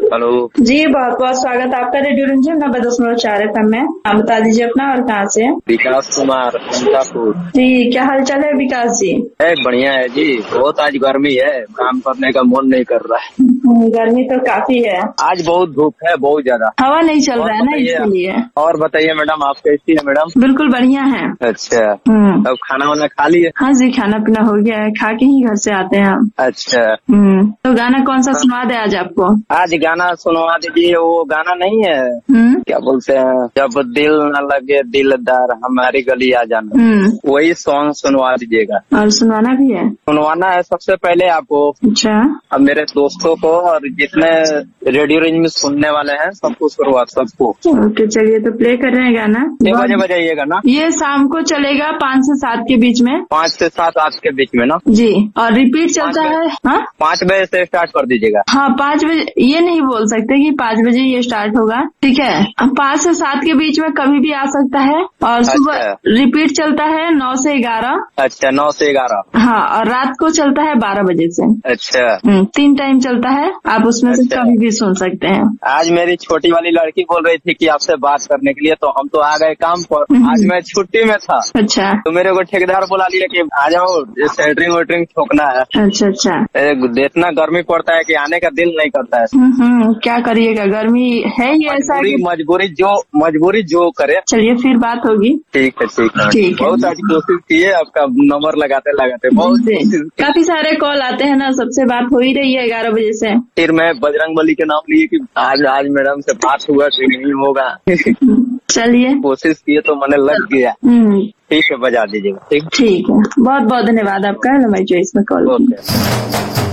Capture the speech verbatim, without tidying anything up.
Hello जी, बहुत बहुत स्वागत आपका रेडियो रंजन नब्बे दशमलव चार एफ एम में। आप बता दीजिए अपना और कहाँ से? विकास कुमार अंतापुर। जी, क्या हाल चाल है विकास जी? है बढ़िया है जी। बहुत आज गर्मी है, काम करने का मन नहीं कर रहा है। गर्मी तो काफी है। आज बहुत धूप है, बहुत ज्यादा। हवा नहीं चल रहा है ना, इसलिए। और बताइए मैडम, आप कैसी है मैडम? बिल्कुल बढ़िया है। अच्छा, हम्म। अब खाना वाना खा लिए? हाँ जी, खाना पीना हो गया है, खा के ही घर से आते हैं हम। अच्छा। हम्म। तो गाना कौन सा सुना दे आज आपको? आज गाना सुनवा दीजिए। वो गाना नहीं है, हम्म। क्या बोलते हैं, जब दिल न लगे दिलदार हमारी गली आ जाना, हम्म। वही सॉन्ग सुनवा दीजिएगा। और सुनाना भी है? सुनवाना है सबसे पहले आपको। अच्छा। अब मेरे दोस्तों को और जितने रेडियो रेंज में सुनने वाले हैं सबको शुरुआत सबको। ओके, चलिए तो प्ले कर रहे हैं गाना। छह बजे बजाइएगा ना? ये शाम को चलेगा पाँच से सात के बीच में। पाँच से सात आठ के बीच में ना जी, और रिपीट चलता है। हाँ, पाँच बजे से स्टार्ट कर दीजिएगा। हाँ पाँच बजे ये नहीं बोल सकते कि पाँच बजे ये स्टार्ट होगा, ठीक है। पाँच से सात के बीच में कभी भी आ सकता है। और सुबह अच्छा। रिपीट चलता है नौ से ग्यारह। अच्छा, नौ से ग्यारह। हाँ, और रात को चलता है बारह बजे से। अच्छा। हम्म, तीन टाइम चलता है, आप उसमें से अच्छा। कभी भी सुन सकते हैं। आज मेरी छोटी वाली लड़की बोल रही थी कि आपसे बात करने के लिए, तो हम तो आ गए काम पर। आज मैं छुट्टी में था। अच्छा। तो मेरे को ठेकेदार बुला लिया कि आ जाओ, सेंटरिंग वेटरिंग ठोकना है। अच्छा अच्छा। ए, इतना गर्मी पड़ता है कि आने का दिल नहीं करता है। हम्म, क्या करिएगा, गर्मी है ही ऐसा मजबूरी कि... मजबूरी जो मजबूरी जो करे। चलिए फिर बात होगी। ठीक है ठीक है ठीक है। बहुत आज कोशिश की है, आपका नंबर लगाते लगाते बहुत कोशिश की। काफी सारे कॉल आते हैं ना, सबसे बात हो ही रही है ग्यारह बजे से। फिर मैं बजरंगबली के नाम लिए कि आज आज मैडम से बात हुआ कि नहीं होगा। चलिए, कोशिश किए तो मैंने लग गया। हम्म, ठीक है, बजा दीजिएगा। ठीक ठीक है। बहुत बहुत धन्यवाद आपका लंबाई चॉइस में कॉल। ओके।